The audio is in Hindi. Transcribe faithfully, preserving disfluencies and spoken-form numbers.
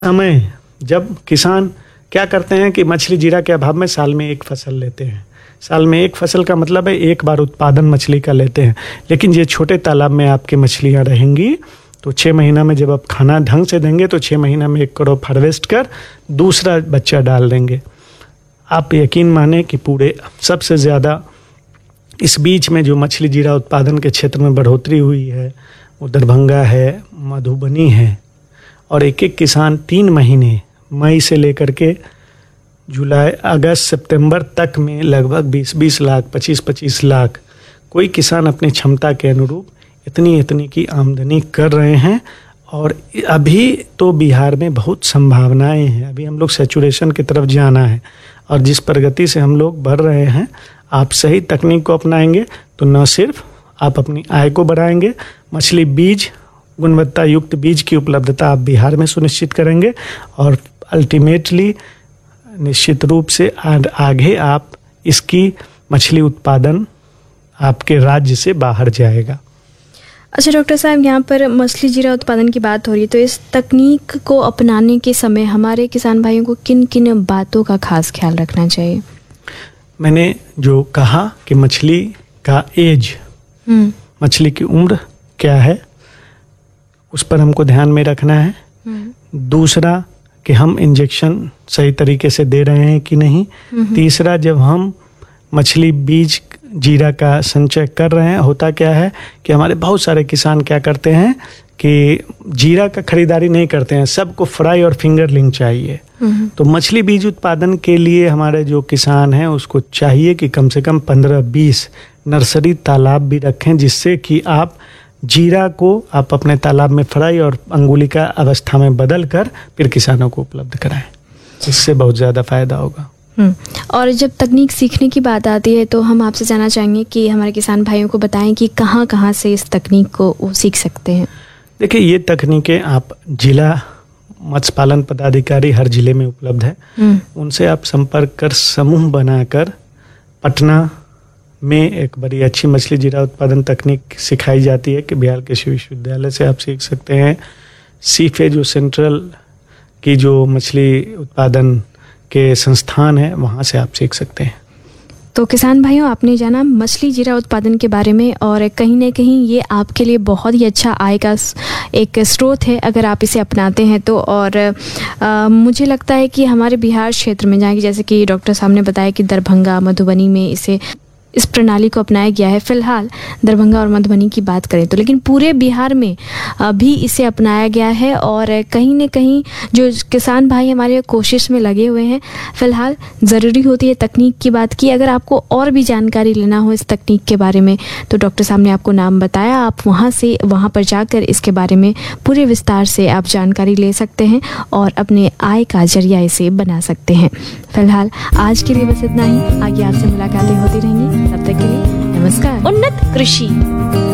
समय जब किसान क्या करते हैं कि मछली जीरा के अभाव में साल में एक फसल लेते हैं। साल में एक फसल का मतलब है एक बार उत्पादन मछली का लेते हैं। लेकिन ये छोटे तालाब में आपकी मछलियाँ रहेंगी तो छः महीना में जब आप खाना ढंग से देंगे तो छः महीना में एक क्रॉप हार्वेस्ट कर दूसरा बच्चा डाल देंगे। आप यकीन माने कि पूरे सबसे ज़्यादा इस बीच में जो मछली जीरा उत्पादन के क्षेत्र में बढ़ोतरी हुई है वो दरभंगा है, मधुबनी है। और एक एक किसान तीन महीने मई से लेकर के जुलाई, अगस्त, सितंबर तक में लगभग बीस बीस लाख, पच्चीस पच्चीस लाख कोई किसान अपनी क्षमता के अनुरूप इतनी इतनी की आमदनी कर रहे हैं। और अभी तो बिहार में बहुत संभावनाएं हैं। अभी हम लोग सैचुरेशन की तरफ जाना है और जिस प्रगति से हम लोग बढ़ रहे हैं, आप सही तकनीक को अपनाएंगे तो न सिर्फ आप अपनी आय को बढ़ाएंगे, मछली बीज, गुणवत्ता युक्त बीज की उपलब्धता आप बिहार में सुनिश्चित करेंगे और अल्टीमेटली निश्चित रूप से आगे आप इसकी मछली उत्पादन आपके राज्य से बाहर जाएगा। अच्छा डॉक्टर साहब, यहाँ पर मछली जीरा उत्पादन की बात हो रही है तो इस तकनीक को अपनाने के समय हमारे किसान भाइयों को किन किन बातों का खास ख्याल रखना चाहिए? मैंने जो कहा कि मछली का एज, मछली की उम्र क्या है, उस पर हमको ध्यान में रखना है। दूसरा कि हम इंजेक्शन सही तरीके से दे रहे हैं कि नहीं। तीसरा, जब हम मछली बीज जीरा का संचय कर रहे हैं, होता क्या है कि हमारे बहुत सारे किसान क्या करते हैं कि जीरा का खरीदारी नहीं करते हैं, सबको फ्राई और फिंगरलिंग चाहिए। तो मछली बीज उत्पादन के लिए हमारे जो किसान हैं उसको चाहिए कि कम से कम पंद्रह बीस नर्सरी तालाब भी रखें, जिससे कि आप जीरा को आप अपने तालाब में फ्राई और अंगुलिका अवस्था में बदल कर फिर किसानों को उपलब्ध कराएं। इससे बहुत ज़्यादा फायदा होगा। और जब तकनीक सीखने की बात आती है तो हम आपसे जानना चाहेंगे कि हमारे किसान भाइयों को बताएं कि कहाँ कहाँ से इस तकनीक को वो सीख सकते हैं। देखिए, ये तकनीकें आप जिला मत्स्य पालन पदाधिकारी हर जिले में उपलब्ध है, उनसे आप संपर्क कर समूह बनाकर पटना में एक बड़ी अच्छी मछली जीरा उत्पादन तकनीक सिखाई जाती है कि बिहार कृषि विश्वविद्यालय से आप सीख सकते हैं। सीफे जो सेंट्रल की जो मछली उत्पादन के संस्थान है वहाँ से आप सीख सकते हैं। तो किसान भाइयों, आपने जाना मछली जीरा उत्पादन के बारे में और कहीं ना कहीं ये आपके लिए बहुत ही अच्छा आय का एक स्रोत है अगर आप इसे अपनाते हैं तो। और आ, मुझे लगता है कि हमारे बिहार क्षेत्र में, जहाँ की जैसे कि डॉक्टर साहब ने बताया कि दरभंगा, मधुबनी में इसे इस प्रणाली को अपनाया गया है। फिलहाल दरभंगा और मधुबनी की बात करें तो, लेकिन पूरे बिहार में भी इसे अपनाया गया है और कहीं न कहीं जो किसान भाई हमारे कोशिश में लगे हुए हैं। फिलहाल ज़रूरी होती है तकनीक की बात की। अगर आपको और भी जानकारी लेना हो इस तकनीक के बारे में तो डॉक्टर साहब ने आपको नाम बताया, आप वहाँ से वहाँ पर जाकर इसके बारे में पूरे विस्तार से आप जानकारी ले सकते हैं और अपने आय का जरिया इसे बना सकते हैं। फिलहाल आज के लिए बस इतना ही। आगे आपसे मुलाकातें होती रहेंगी, तब तक के लिए नमस्कार। उन्नत कृषि।